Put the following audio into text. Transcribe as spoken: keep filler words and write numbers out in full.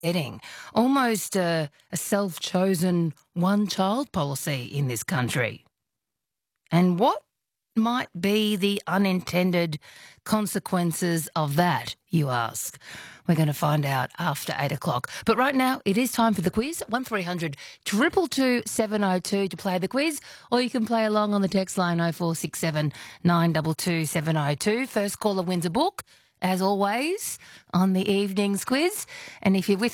Heading almost a, a self-chosen one-child policy in this country. And what might be the unintended consequences of that, you ask? We're going to find out after eight o'clock. But right now, it is time for the quiz. one three hundred two two two seven oh two to play the quiz, or you can play along on the text line oh four six seven nine two two seven oh two. First caller wins a book, as always, on the evening's quiz. And if you're with